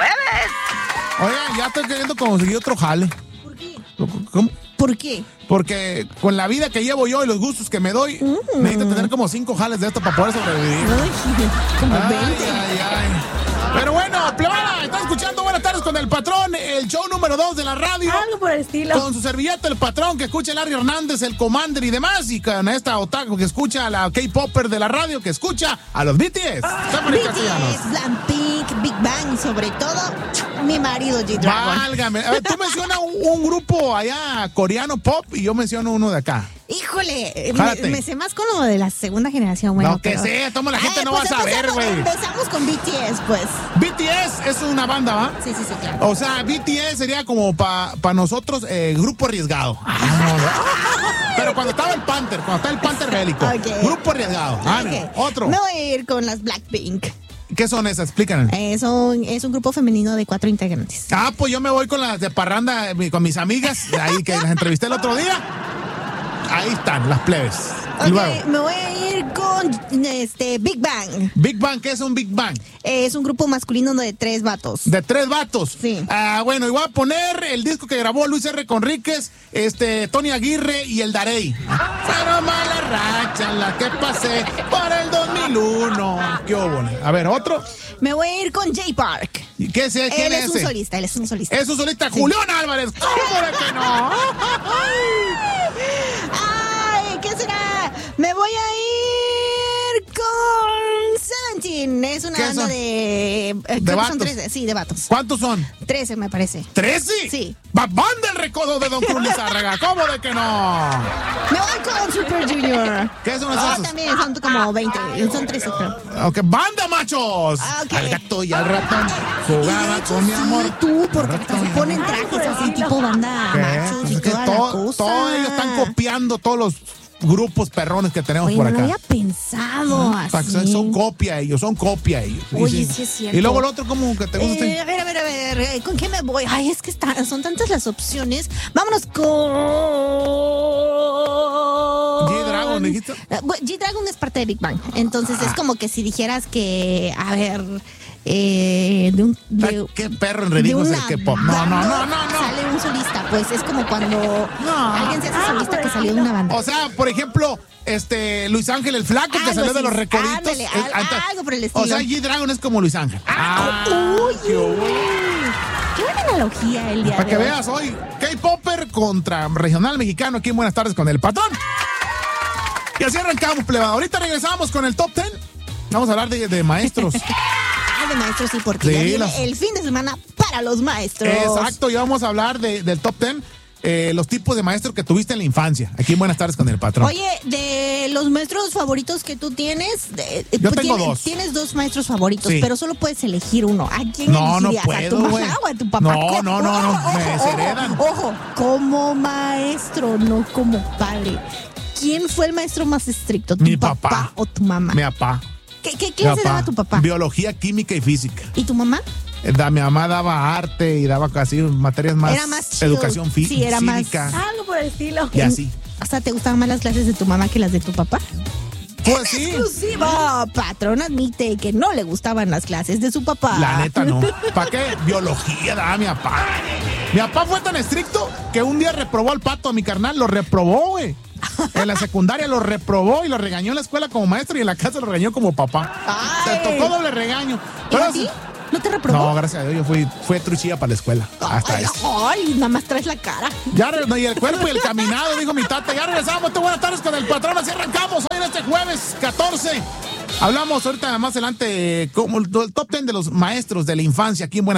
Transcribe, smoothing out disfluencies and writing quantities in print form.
jueves. Oiga, ya estoy queriendo conseguir otro jale. ¿Por qué? ¿Cómo? ¿Por qué? Porque con la vida que llevo yo y los gustos que me doy, necesito tener como 5 jales de esto para poder sobrevivir. Ay, como 20. Ay. Pero bueno, plebada, están escuchando Buenas Tardes con el Patrón, el show número 2 de la radio. Algo por el estilo. Con su servilleta, el Patrón, que escucha Larry Hernández, el Commander y demás. Y con esta otaku que escucha a la K-Popper de la radio, que escucha a los BTS. BTS, Blackpink, Big Bang y sobre todo, mi marido G-Dragon. Válgame. A ver, tú mencionas un grupo allá coreano pop y yo menciono uno de acá. Híjole, Jálate. me sé más con lo de la segunda generación. Bueno, No, que sea, toma, la gente no va a saber, güey. Empezamos con BTS, pues. BTS es una banda, ¿va? Sí, claro. O sea, BTS sería como para nosotros grupo arriesgado. Pero cuando estaba el Panther bélico. Ok. Grupo arriesgado. Ok. Otro. Me voy a ir con las Blackpink. ¿Qué son esas? Explícanos. Es un grupo femenino de 4 integrantes. Pues yo me voy con las de parranda, con mis amigas, ahí que las entrevisté el otro día. Ahí están, las plebes. Ok, Luego, me voy a ir con Big Bang. Big Bang, ¿qué es un Big Bang? Es un grupo masculino de 3 vatos. De 3 vatos. Sí. Bueno, y voy a poner el disco que grabó Luis R. Conríquez, Tony Aguirre y el Darey. Fueron malas rachas las que pasé por el 2001. ¿Qué hubo? A ver, otro. Me voy a ir con Jay Park. ¿Y qué es? ¿Quién Él es es un ese? solista, él es un solista. Es un solista, Julián Álvarez. ¿Cómo de que no? Ay, ¿qué será? Me voy a ir con Seventeen. Es una ¿Qué banda son? de creo que vatos. son 13, sí, de vatos. ¿Cuántos son? 13 me parece. ¿13? Sí. Banda el recodo de Don Cruz Lizárraga. ¿Cómo de que no? Me voy con Super Junior. ¿Qué son esos? También son como 20, son 13 creo. Ok, banda, machos. Ok. Al gato y al ratón jugaba con mi amor. Tú, porque hasta se ponen trajes así tipo banda machos Pues y es que toda la cosa. todos ellos están copiando todos los grupos perrones que tenemos Oye, por no lo acá. había pensado así. Son copia ellos. Oye, sí es cierto. Y luego el otro, ¿cómo que te gusta? A ver, ¿con qué me voy? Ay, es que son tantas las opciones. Vámonos con G-Dragon, ¿dijiste? G-Dragon es parte de Big Bang. Entonces es como que si dijeras que, a ver, ¿Qué perro en ridículo es el K-pop? No. Sale un solista, pues es como cuando alguien se hace solista que salió de una banda. O sea, por ejemplo, Luis Ángel el Flaco, que Algo salió de así, los Recoditos. ándale, algo por el O estilo. sea, G-Dragon es como Luis Ángel. Uy, qué buena analogía el día Para de que hoy. veas hoy, K-Popper contra Regional Mexicano aquí en Buenas Tardes con el Patrón. Y así arrancamos, plebada. Ahorita regresamos con el Top 10. Vamos a hablar de maestros. De maestros, sí, porque Sí, ya viene el fin de semana para los maestros. Exacto, y vamos a hablar del Top 10, los tipos de maestros que tuviste en la infancia. Aquí en Buenas Tardes con el Patrón. Oye, de los maestros favoritos que tú tienes, Yo tengo dos. Tienes 2 maestros favoritos, Sí. pero solo puedes elegir uno. ¿A quién No elegirías? puedo, ¿A tu mamá güey. o a tu papá? No, me desheredan. Ojo, como maestro, no como padre. ¿Quién fue el maestro más estricto? ¿Tu Mi papá. o tu mamá? Mi papá. ¿Qué clase daba tu papá? Biología, química y física. ¿Y tu mamá? Mi mamá daba arte y daba casi materias más. Era más chill. Educación Sí, era cívica. más algo por el estilo. Y así. O sea, ¿te gustaban más las clases de tu mamá que las de tu papá? Pues sí. Exclusiva. Patrón admite que no le gustaban las clases de su papá. La neta no. ¿Para qué? Biología daba mi papá. Mi papá fue tan estricto que un día reprobó al Pato, a mi carnal. Lo reprobó, güey. En la secundaria lo reprobó y lo regañó en la escuela como maestro y en la casa lo regañó como papá. Ay. Se tocó doble regaño. ¿Y a ti? ¿No te reprobó? No, gracias a Dios, yo fui truchilla para la escuela. Hasta eso. Ay, nada más traes la cara. Y el cuerpo y el caminado, dijo mi tata. Ya regresamos. Buenas tardes con el Patrón. Así arrancamos hoy en este jueves 14. Hablamos ahorita más adelante como el top 10 de los maestros de la infancia aquí en Buenas